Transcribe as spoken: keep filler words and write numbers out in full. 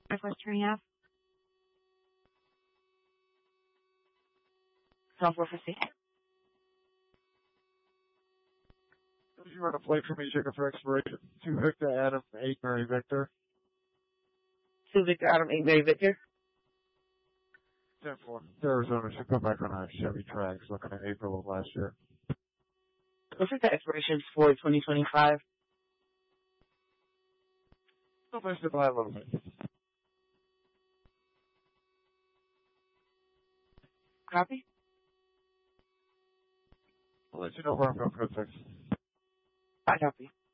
Northwest Turning Ave. Southwest fifty. If you run a plate for me, check for expiration. Two Victor Adam, eight Mary Victor. Two Victor Adam, eight Mary Victor. ten four. Arizona should come back on a Chevy Trax looking at April of last year. Looks like the expiration's for twenty twenty-five. Still missed it by a little bit. Copy? I'll let you know where I'm going for the fix. I copy.